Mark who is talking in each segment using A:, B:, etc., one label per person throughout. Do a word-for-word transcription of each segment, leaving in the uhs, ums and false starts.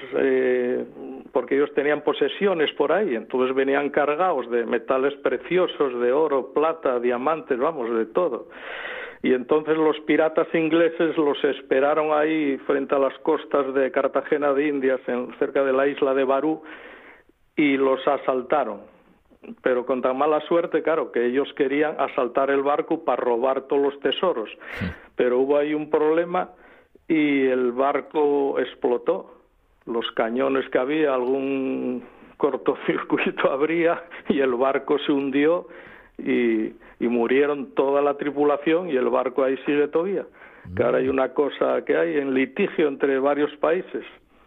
A: eh, porque ellos tenían posesiones por ahí, entonces venían cargados de metales preciosos, de oro, plata, diamantes, vamos, de todo. Y entonces los piratas ingleses los esperaron ahí frente a las costas de Cartagena de Indias, en, cerca de la isla de Barú, y los asaltaron. Pero con tan mala suerte, claro, que ellos querían asaltar el barco para robar todos los tesoros. Sí. Pero hubo ahí un problema y el barco explotó. Los cañones que había, algún cortocircuito habría, y el barco se hundió y, y murieron toda la tripulación y el barco ahí sigue todavía. Mm. Que ahora hay una cosa que hay en litigio entre varios países.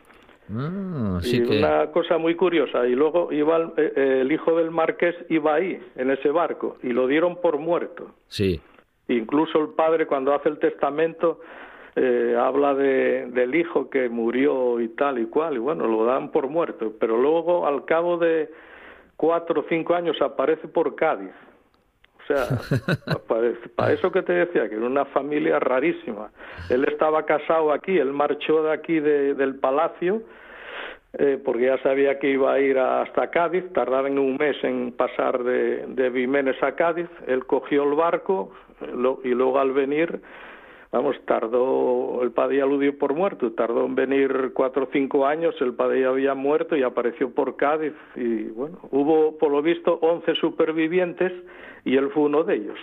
B: Ah,
A: y
B: sí que...
A: una cosa muy curiosa, y luego iba el, eh, el hijo del marqués iba ahí, en ese barco, y lo dieron por muerto.
B: Sí.
A: Incluso el padre, cuando hace el testamento, eh, habla de, del hijo que murió y tal y cual, y bueno, lo dan por muerto, pero luego al cabo de cuatro o cinco años aparece por Cádiz. O sea, aparece, para eso que te decía, que era una familia rarísima. Él estaba casado aquí, él marchó de aquí de, del palacio, eh, porque ya sabía que iba a ir hasta Cádiz, tardaban un mes en pasar de, de Vimenes a Cádiz. Él cogió el barco lo, y luego al venir, vamos, tardó, el padre ya lo dio por muerto, tardó en venir cuatro o cinco años, el padre ya había muerto y apareció por Cádiz, y bueno, hubo por lo visto once supervivientes y él fue uno de ellos.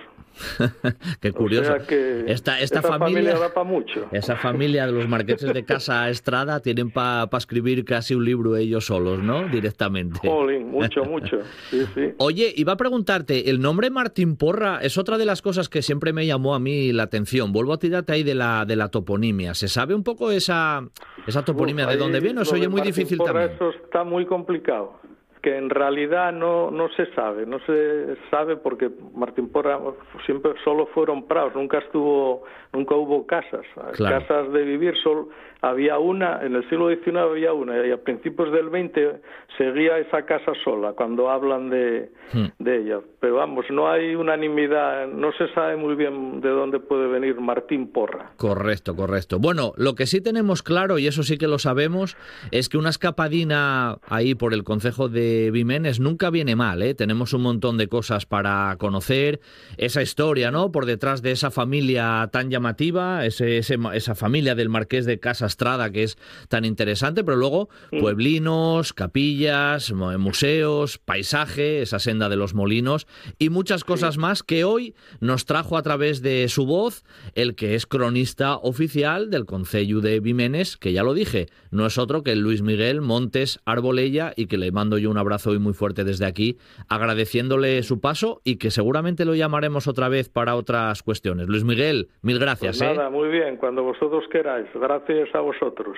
B: Qué curioso.
A: O sea que
B: esta esta
A: familia,
B: familia
A: da para mucho.
B: Esa familia de los marqueses de Casa Estrada tienen para pa escribir casi un libro ellos solos, ¿no? Directamente.
A: Jolín, mucho, mucho. Sí, sí.
B: Oye, iba a preguntarte, el nombre Martín Porra es otra de las cosas que siempre me llamó a mí la atención. Vuelvo a tirarte ahí de la de la toponimia. ¿Se sabe un poco esa esa toponimia Uf, de dónde viene o se oye muy
A: Martín
B: difícil
A: Porra,
B: también?
A: Eso está muy complicado. Que en realidad no no se sabe, no se sabe porque Martín Porra siempre solo fueron prados, nunca estuvo, nunca hubo casas, claro. Casas de vivir, solo había una, en el siglo diecinueve había una, y a principios del veinte seguía esa casa sola, cuando hablan de, hmm. de ella. Pero vamos, no hay unanimidad, no se sabe muy bien de dónde puede venir Martín Porra.
B: Correcto, correcto. Bueno, lo que sí tenemos claro, y eso sí que lo sabemos, es que una escapadina ahí por el concejo de Vimenes nunca viene mal, ¿eh? Tenemos un montón de cosas para conocer, esa historia, ¿no? Por detrás de esa familia tan llamativa, ese, ese, esa familia del marqués de Casa Estrada que es tan interesante, pero luego pueblinos, capillas, museos, paisaje, esa senda de los molinos y muchas cosas más que hoy nos trajo a través de su voz el que es cronista oficial del Concello de Vimenes, que ya lo dije, no es otro que el Luis Miguel Montes Arbolella, y que le mando yo un abrazo hoy muy fuerte desde aquí, agradeciéndole su paso y que seguramente lo llamaremos otra vez para otras cuestiones. Luis Miguel, mil gracias.
A: Pues nada,
B: ¿eh?
A: Muy bien, cuando vosotros queráis. Gracias a vosotros.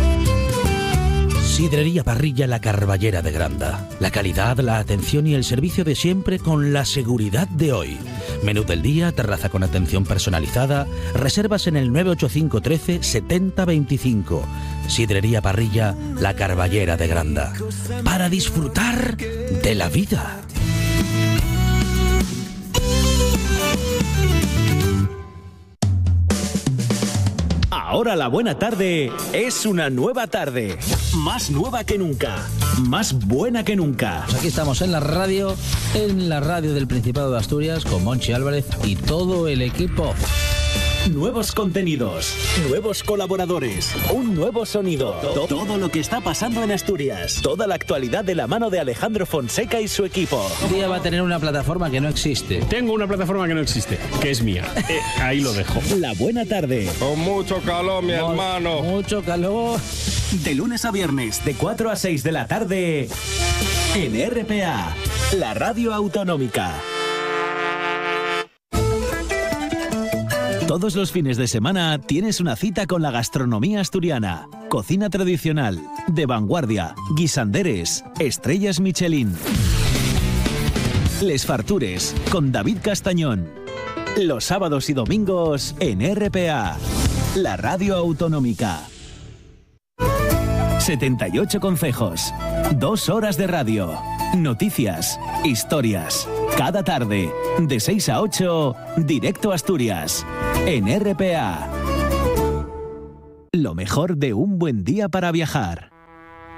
C: Sidrería Parrilla La Carballera de Granda. La calidad, la atención y el servicio de siempre con la seguridad de hoy. Menú del día, terraza con atención personalizada. Reservas en el nueve ocho cinco trece setenta veinticinco. Sidrería Parrilla La Carballera de Granda. Para disfrutar de la vida.
D: Ahora la buena tarde es una nueva tarde. Más nueva que nunca. Más buena que nunca.
E: Pues aquí estamos en la radio, en la radio del Principado de Asturias, con Monchi Álvarez y todo el equipo.
D: Nuevos contenidos, nuevos colaboradores, un nuevo sonido. Todo, todo lo que está pasando en Asturias. Toda la actualidad de la mano de Alejandro Fonseca y su equipo.
E: Un día va a tener una plataforma que no existe.
F: Tengo una plataforma que no existe, que es mía. Eh, ahí lo dejo.
D: La buena tarde.
G: Con mucho calor, mi
E: Con
G: hermano.
E: Mucho calor.
D: De lunes a viernes, de cuatro a seis de la tarde, en R P A, la radio autonómica. Todos los fines de semana tienes una cita con la gastronomía asturiana. Cocina tradicional, de vanguardia, guisanderes, estrellas Michelin. Les Fartures, con David Castañón. Los sábados y domingos en R P A, la radio autonómica. setenta y ocho concejos, dos horas de radio, noticias, historias. Cada tarde, de seis a ocho, directo a Asturias, en R P A. Lo mejor de un buen día para viajar.